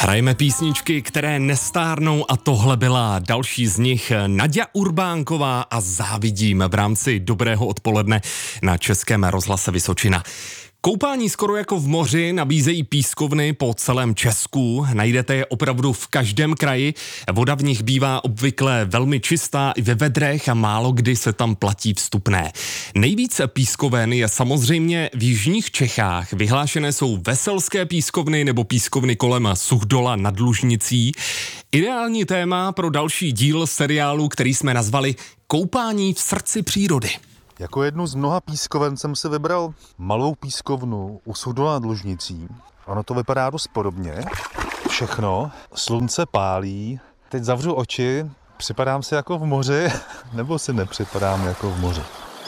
Hrajeme písničky, které nestárnou a tohle byla další z nich. Naďa Urbánková a Závidím v rámci Dobrého odpoledne na Českém rozhlase Vysočina. Koupání skoro jako v moři nabízejí pískovny po celém Česku. Najdete je opravdu v každém kraji. Voda v nich bývá obvykle velmi čistá i ve vedrech a málo kdy se tam platí vstupné. Nejvíce pískoven je samozřejmě v jižních Čechách. Vyhlášené jsou Veselské pískovny nebo pískovny kolem Suchdola nad Lužnicí. Ideální téma pro další díl seriálu, který jsme nazvali Koupání v srdci přírody. Jako jednu z mnoha pískoven jsem si vybral malou pískovnu u Suchdola nad Lužnicí. Ono to vypadá dost podobně. Všechno. Slunce pálí. Teď zavřu oči. Připadám si jako v moři, nebo si nepřipadám jako v moři?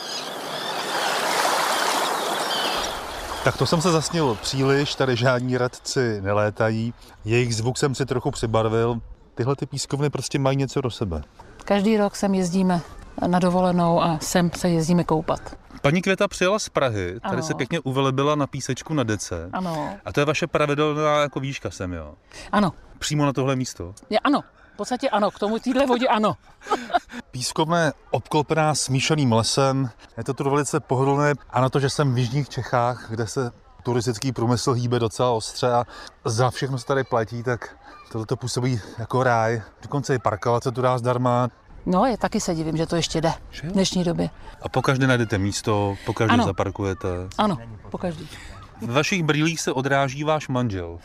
Tak to jsem se zasnil příliš, tady žádní radci nelétají. Jejich zvuk jsem si trochu přibarvil. Tyhle ty pískovny prostě mají něco do sebe. Každý rok sem jezdíme na dovolenou a sem se jezdíme koupat. Paní Květa přijela z Prahy, tady ano. se pěkně uvelebila na písečku na dece. Ano. A to je vaše pravidelná jako výška sem, jo? Ano. Přímo na tohle místo? Ano. V podstatě ano, k tomu téhle vodě ano. Pískovna je obklopená smíšeným lesem, je to tu velice pohodlné a na to, že jsem v jižních Čechách, kde se turistický průmysl hýbe docela ostře a za všechno se tady platí, tak tohleto působí jako ráj. Dokonce i parkovace tu dá zdarma. No, taky se divím, že to ještě jde v dnešní době. A pokaždé najdete místo, pokaždé zaparkujete. Ano, pokaždý. V vašich brýlích se odráží váš manžel.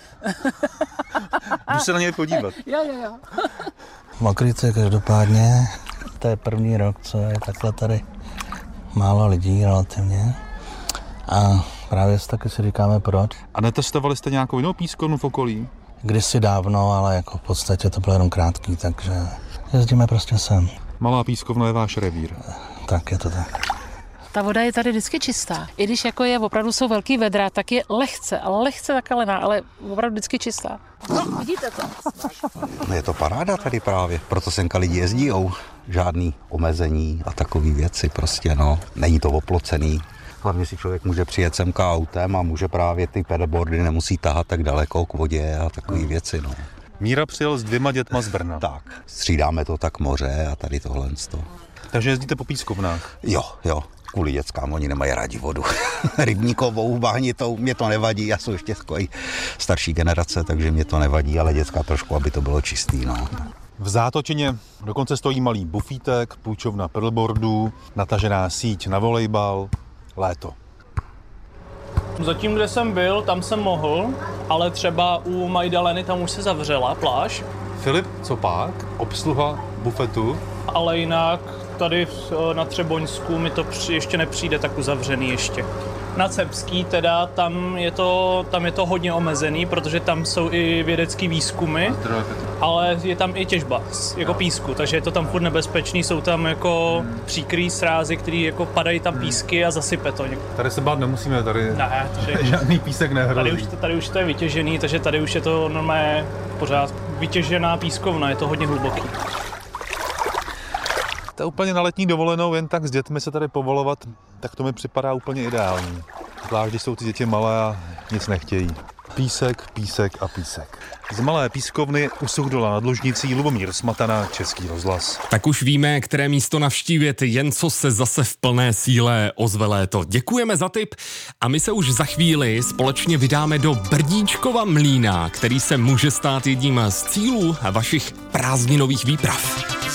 Jdu se na něj podívat. Jo. Mokrice každopádně. To je první rok, co je takhle tady málo lidí relativně. A právě taky si říkáme proč. A netestovali jste nějakou jinou pískovnu v okolí? Kdysi dávno, ale jako v podstatě to bylo jenom krátký, takže jezdíme prostě sem. Malá pískovna je váš revír. Tak je to tak. Ta voda je tady vždycky čistá. I když jako je, opravdu jsou velký vedra, tak je lehce zakalená, ale opravdu vždycky čistá. No, vidíte to? Je to paráda tady právě, proto semka lidi jezdíjou. Žádný omezení a takový věci prostě, no. Není to oplocený. Hlavně si člověk může přijet semka autem a může právě ty pedalboardy nemusí tahat tak daleko k vodě a takové věci, no. Míra přijel s 2 dětma z Brna. Tak, střídáme to tak moře a tady tohle. Takže jezdíte po pískovnách? Jo. Kvůli dětskám, oni nemají rádi vodu. Rybníkovou, bahnitou, mě to nevadí, já jsem ještě takový starší generace, takže mě to nevadí, ale dětská trošku, aby to bylo čistý, no. V Zátočině dokonce stojí malý bufítek, půjčovna pedalboardů, natažená síť na volejbal, léto. Zatím, kde jsem byl, tam jsem mohl, ale třeba u Majdaleny tam už se zavřela pláž. Filip, co pak? Obsluha bufetu? Ale jinak tady na Třeboňsku mi to ještě nepřijde tak uzavřený ještě. Na Cepský teda, tam je to hodně omezený, protože tam jsou i vědecký výzkumy, ale je tam i těžba jako písku, takže je to tam furt nebezpečný, jsou tam jako příkrý srázy, který jako padají tam písky a zasype to. Tady se bát nemusíme, tady ne, žádný písek nehrozí. Tady už to je vytěžený, takže tady už je to normálně pořád vytěžená pískovna, je to hodně hluboký. To úplně na letní dovolenou, jen tak s dětmi se tady povolovat, tak to mi připadá úplně ideální. Zvlášť, když jsou ty děti malé a nic nechtějí. Písek a písek. Z malé pískovny u Suchdola nad Lužnicí Lubomír Smatana, Český rozhlas. Tak už víme, které místo navštívit, jen co se zase v plné síle ozve léto. Děkujeme za tip a my se už za chvíli společně vydáme do Brdíčkova mlýna, který se může stát jedním z cílů vašich prázdninových výprav.